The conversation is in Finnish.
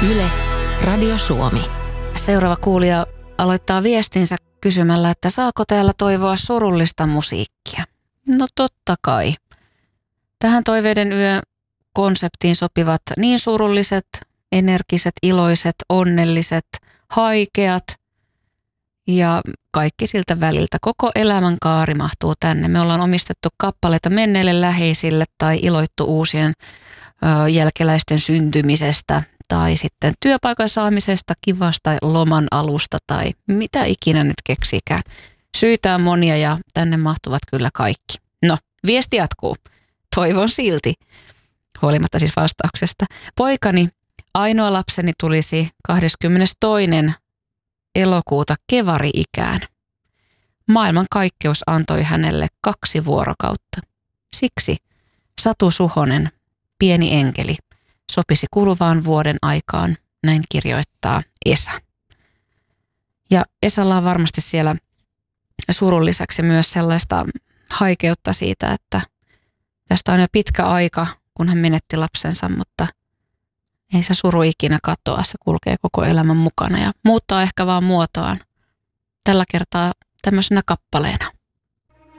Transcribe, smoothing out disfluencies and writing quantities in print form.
Yle, Radio Suomi. Seuraava kuulija aloittaa viestinsä kysymällä, että saako täällä toivoa surullista musiikkia? No totta kai. Tähän Toiveiden yö-konseptiin sopivat niin surulliset, energiset, iloiset, onnelliset, haikeat ja kaikki siltä väliltä. Koko elämänkaari mahtuu tänne. Me ollaan omistettu kappaleita menneille läheisille tai iloittu uusien jälkeläisten syntymisestä tai sitten työpaikan saamisesta, kivasta loman alusta tai mitä ikinä nyt keksikään. Syitä on monia ja tänne mahtuvat kyllä kaikki. No, viesti jatkuu. Toivon silti, huolimatta siis vastauksesta. Poikani, ainoa lapseni, tulisi 22. elokuuta kevari-ikään. Maailman kaikkeus antoi hänelle 2 vuorokautta. Siksi Satu Suhonen, Pieni enkeli, sopisi kuluvaan vuoden aikaan, näin kirjoittaa Esa. Ja Esalla on varmasti siellä surun lisäksi myös sellaista haikeutta siitä, että tästä on jo pitkä aika, kun hän menetti lapsensa, mutta ei se suru ikinä katoa, se kulkee koko elämän mukana ja muuttaa ehkä vaan muotoaan. Tällä kertaa tämmöisenä kappaleena.